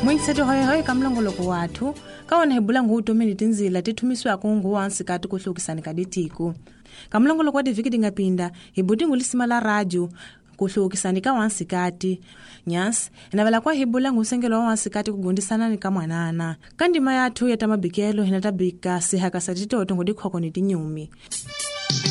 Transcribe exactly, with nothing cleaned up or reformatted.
Moiseto hoye hoye kamlongoloko wathu kawana hebula nguutomeni tinzila tithumiswa kungu wansi kati kuhlukisani kaditiku. Kamlongoloko wa diviki dingapinda hibuti ngulisima la radio kuhlukisani ka wansi kati. Nyas, inavala kwa hibula ngusengelo wa wansi kati kugundisana ni kamwanana. Kandi mayathu yatamabikelo hinatabika sihaka satito tongodi khoko ni tinyumi.